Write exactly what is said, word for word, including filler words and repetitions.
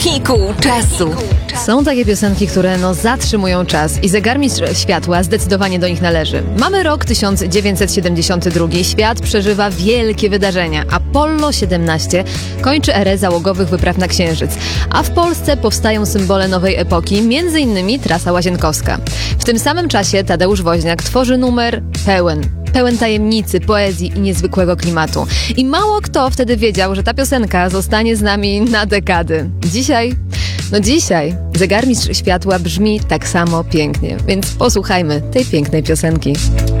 Kiku czasu. Są takie piosenki, które no zatrzymują czas i Zegarmistrz Światła zdecydowanie do nich należy. Mamy rok tysiąc dziewięćset siedemdziesiąty drugi. Świat przeżywa wielkie wydarzenia. Apollo siedemnaście kończy erę załogowych wypraw na Księżyc. A w Polsce powstają symbole nowej epoki, między innymi trasa łazienkowska. W tym samym czasie Tadeusz Woźniak tworzy numer pełen. Pełen tajemnicy, poezji i niezwykłego klimatu. I mało kto wtedy wiedział, że ta piosenka zostanie z nami na dekady. Dzisiaj, no dzisiaj, Zegarmistrz Światła brzmi tak samo pięknie, więc posłuchajmy tej pięknej piosenki.